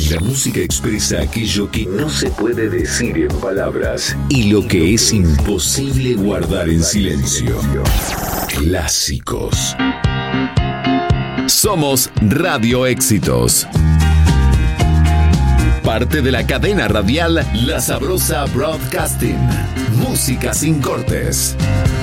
La música expresa aquello que no se puede decir en palabras y lo que es imposible guardar en silencio. Clásicos. Somos Radio Éxitos. Parte de la cadena radial La Sabrosa Broadcasting. Música sin cortes.